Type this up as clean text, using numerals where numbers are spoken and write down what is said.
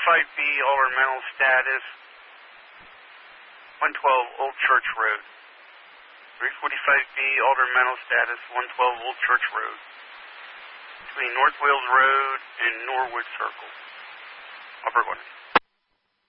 345B, Alder mental status, 112 Old Church Road. 345B, Alder mental status, 112 Old Church Road. Between North Wales Road and Norwood Circle. Upper Glen.